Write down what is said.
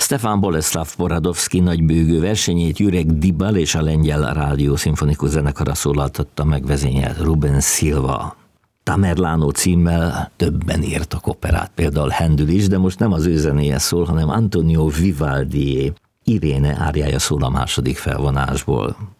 Stefan Boleslav Poradovszky nagybőgő versenyét Jurek Dibal és a Lengyel Rádió Szimfonikus Zenekara szólaltatta meg, vezényelt Ruben Silva. Tamerlano címmel többen írtak operát, például Händel is, de most nem az ő zenéje szól, hanem Antonio Vivaldié. Iréne áriája szól a második felvonásból.